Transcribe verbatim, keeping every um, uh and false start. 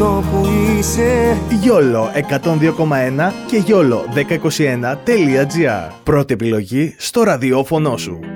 αυτό που είσαι. Γιόλο εκατόν δύο κόμμα ένα και γιόλο δέκα είκοσι ένα τελεία τζι άρ. Πρώτη επιλογή στο ραδιόφωνο σου.